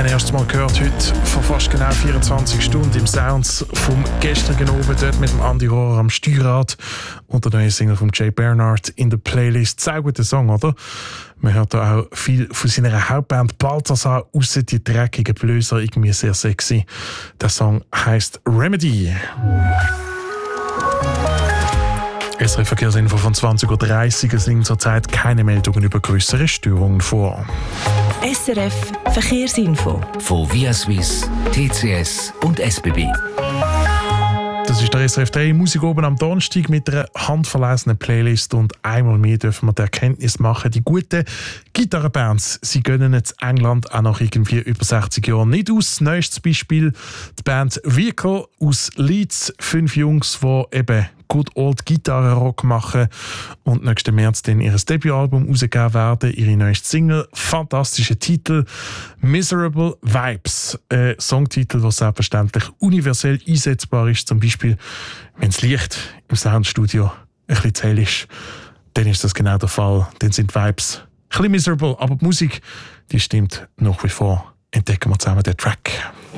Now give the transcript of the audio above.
erstes Mal gehört, heute vor fast genau 24 Stunden im Sounds vom gestrigen Abend, dort mit dem Andy Rohrer am Steuerrad und der neue Single von Jay Bernhardt in der Playlist. Sehr guter Song, oder? Man hört da auch viel von seiner Hauptband Balthasar raus, die dreckigen Blöser, irgendwie sehr sexy. Der Song heisst Remedy. SRF Verkehrsinfo von 20.30 Uhr. Es liegen zurzeit keine Meldungen über größere Störungen vor. SRF Verkehrsinfo von Via Suisse, TCS und SBB. Das ist der SRF 3 Musik oben am Donnerstag mit einer handverlesenen Playlist und einmal mehr dürfen wir die Erkenntnis machen, die guten Gitarrenbands, sie gönnen jetzt England auch nach irgendwie über 60 Jahren nicht aus. Neuestes Beispiel die Band Vehicle aus Leeds, 5 Jungs, die eben Good Old Gitarrenrock machen und nächsten März dann ihr Debütalbum rausgeben werden. Ihre neueste Single, fantastischer Titel, Miserable Vibes. Ein Songtitel, der selbstverständlich universell einsetzbar ist. Zum Beispiel, wenn das Licht im Soundstudio ein bisschen zu hell ist, dann ist das genau der Fall. Dann sind die Vibes ein bisschen miserable, aber die Musik, die stimmt nach wie vor. Entdecken wir zusammen den Track.